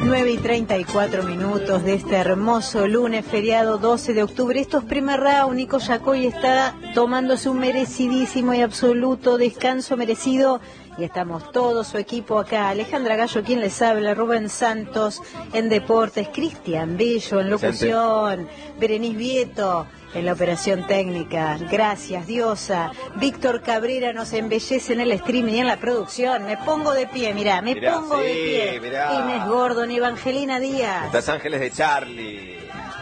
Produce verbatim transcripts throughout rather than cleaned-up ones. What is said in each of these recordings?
nueve y treinta y cuatro minutos de este hermoso lunes feriado doce de octubre. Esto es Primer Round. Nico Yacoy está tomándose un merecidísimo y absoluto descanso merecido. Y estamos todo su equipo acá. Alejandra Gallo, quien les habla, Rubén Santos en Deportes, Cristian Bello en locución, Berenice Vieto en la operación técnica. Gracias, Diosa. Víctor Cabrera nos embellece en el streaming y en la producción. Me pongo de pie, mirá, me mirá, pongo sí, de pie. Mirá. Inés Gordon, Evangelina Díaz. Estas Ángeles de Charlie.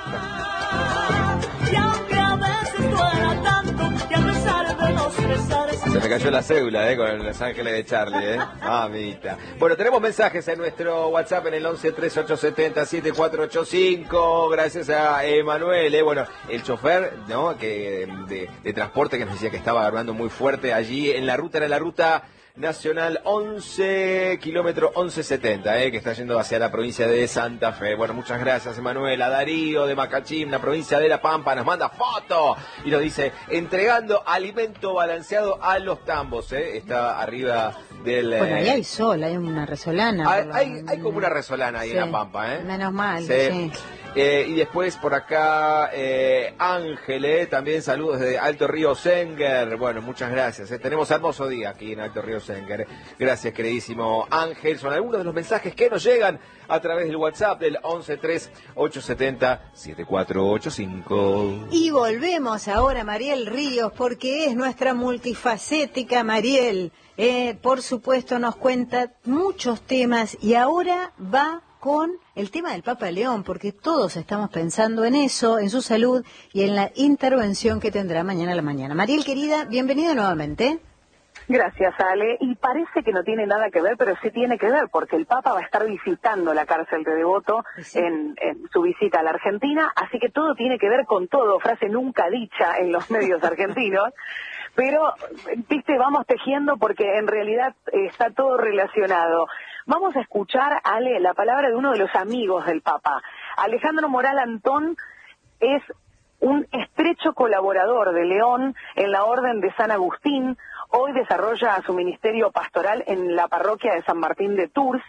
Se me cayó la cédula, eh, con Los Ángeles de Charlie, eh. Mamita. Bueno, tenemos mensajes en nuestro WhatsApp en el once treinta y ocho setenta siete cuatro ocho cinco. Gracias a Emanuel, eh. Bueno, el chofer, ¿no? Que de, de transporte que nos decía que estaba agarrando muy fuerte allí en la ruta, era la ruta Nacional once, kilómetro once setenta, eh, que está yendo hacia la provincia de Santa Fe. Bueno, muchas gracias, Emanuel. A Darío de Macachim, la provincia de La Pampa, nos manda foto y nos dice, entregando alimento balanceado a los tambos, eh. Está arriba del... Bueno, ahí hay sol, hay una resolana. Hay, hay, hay como una resolana ahí, sí, en La Pampa, eh. Menos mal, sí. sí. Eh, y después por acá, eh, Ángel, eh, también saludos desde Alto Río Senger. Bueno, muchas gracias. Eh. Tenemos hermoso día aquí en Alto Río Senger. Gracias, queridísimo Ángel. Son algunos de los mensajes que nos llegan a través del WhatsApp del once treinta y ocho setenta siete cuatro ocho cinco. Y volvemos ahora a Mariel Ríos, porque es nuestra multifacética Mariel. Eh, por supuesto, nos cuenta muchos temas y ahora va con el tema del Papa León, porque todos estamos pensando en eso, en su salud y en la intervención que tendrá mañana a la mañana. Mariel, querida, bienvenida nuevamente. Gracias, Ale. Y parece que no tiene nada que ver, pero sí tiene que ver, porque el Papa va a estar visitando la cárcel de Devoto, sí, en, en su visita a la Argentina, así que todo tiene que ver con todo, frase nunca dicha en los medios argentinos. Pero, viste, vamos tejiendo porque en realidad eh, está todo relacionado. Vamos a escuchar, Ale, la palabra de uno de los amigos del Papa. Alejandro Moral Antón es un estrecho colaborador de León en la Orden de San Agustín. Hoy desarrolla su ministerio pastoral en la parroquia de San Martín de Tours.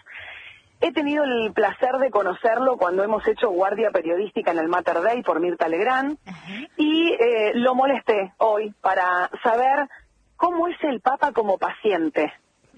He tenido el placer de conocerlo cuando hemos hecho guardia periodística en el Mater Dei por Mirta Legrand. Uh-huh. Y eh, lo molesté hoy para saber cómo es el Papa como paciente.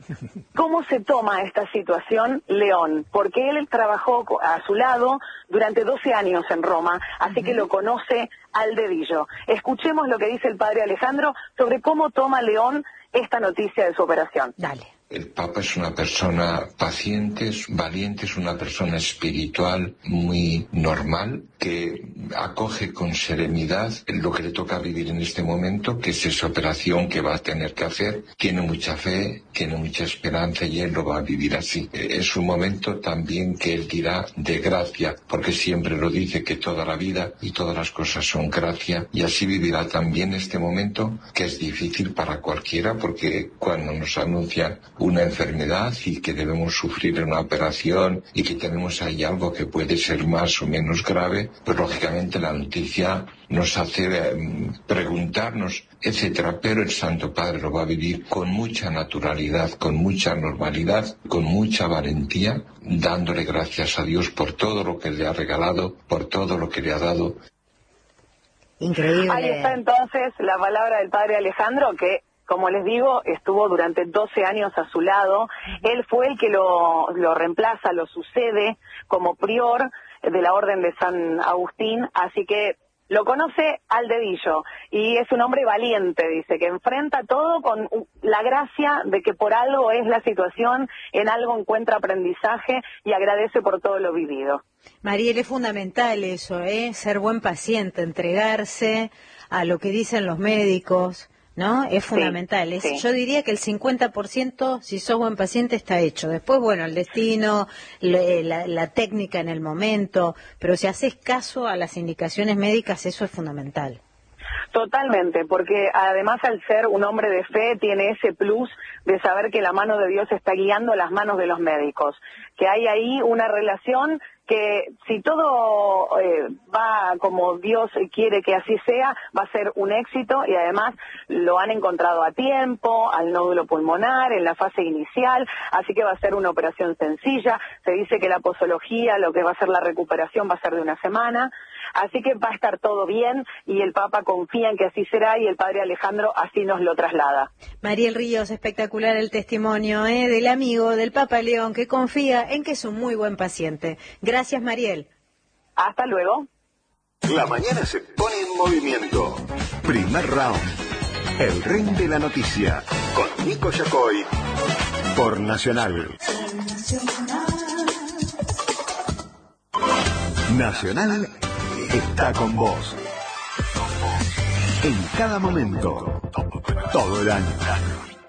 ¿Cómo se toma esta situación León? Porque él trabajó a su lado durante doce años en Roma, así uh-huh. que lo conoce al dedillo. Escuchemos lo que dice el padre Alejandro sobre cómo toma León esta noticia de su operación. Dale. El Papa es una persona paciente, es valiente, es una persona espiritual muy normal, que acoge con serenidad lo que le toca vivir en este momento, que es esa operación que va a tener que hacer. Tiene mucha fe, tiene mucha esperanza y él lo va a vivir así. Es un momento también que él dirá de gracia, porque siempre lo dice que toda la vida y todas las cosas son gracia, y así vivirá también este momento, que es difícil para cualquiera, porque cuando nos anuncian una enfermedad y que debemos sufrir una operación y que tenemos ahí algo que puede ser más o menos grave, pues lógicamente la noticia nos hace eh, preguntarnos, etcétera. Pero el Santo Padre lo va a vivir con mucha naturalidad, con mucha normalidad, con mucha valentía, dándole gracias a Dios por todo lo que le ha regalado, por todo lo que le ha dado. Increíble. Ahí está entonces la palabra del padre Alejandro, que, como les digo, estuvo durante doce años a su lado. Él fue el que lo, lo reemplaza, lo sucede como prior de la Orden de San Agustín, así que lo conoce al dedillo. Y es un hombre valiente, dice, que enfrenta todo con la gracia de que por algo es la situación, en algo encuentra aprendizaje y agradece por todo lo vivido. Mariel, es fundamental eso, ¿eh? Ser buen paciente, entregarse a lo que dicen los médicos, ¿no? Es fundamental. Sí, es, sí. Yo diría que el cincuenta por ciento, si sos buen paciente, está hecho. Después, bueno, el destino, la, la técnica en el momento, pero si haces caso a las indicaciones médicas, eso es fundamental. Totalmente, porque además al ser un hombre de fe tiene ese plus de saber que la mano de Dios está guiando las manos de los médicos, que hay ahí una relación que si todo eh, va como Dios quiere que así sea, va a ser un éxito y además lo han encontrado a tiempo, al nódulo pulmonar, en la fase inicial, así que va a ser una operación sencilla. Se dice que la posología, lo que va a ser la recuperación, va a ser de una semana. Así que va a estar todo bien y el Papa confía en que así será y el Padre Alejandro así nos lo traslada. Mariel Ríos, espectacular el testimonio ¿eh? del amigo del Papa León que confía en que es un muy buen paciente. Gracias, Mariel. Hasta luego. La mañana se pone en movimiento. Primer round. El ring de la noticia. Con Nico Yacoy. Por Nacional. Nacional está con vos. En cada momento. Todo el año.